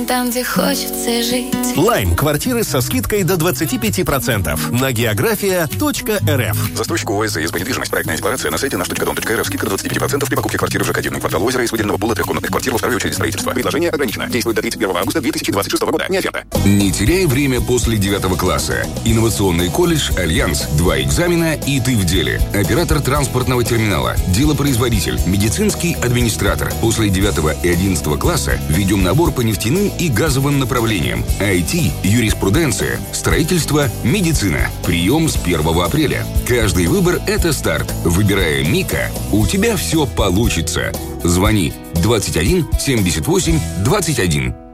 там, где хочется жить. Лайм. Квартиры со скидкой до 25% на geografia.rf. Застройщик ООО «СЗС недвижимость». Проектная декларация на сайте nаш.дом.рф. Скидка до 25% при покупке квартиры в ЖК-1. Квартал Озера из выделенного пула трехкомнатных квартир во второй очереди строительства. Предложение ограничено. Действует до 31 августа 2026 года. Не оферта. Не теряй время после 9 класса. Инновационный колледж «Альянс». 2 экзамена и ты в деле. Оператор транспортного терминала, делопроизводитель, медицинский администратор. После 9 и 11 класса ведем набор по нефтяным и газовым направлениям. IT, юриспруденция, строительство, медицина. Прием с 1 апреля. Каждый выбор – это старт. Выбирая МИКа, у тебя все получится. Звони 21 78 21.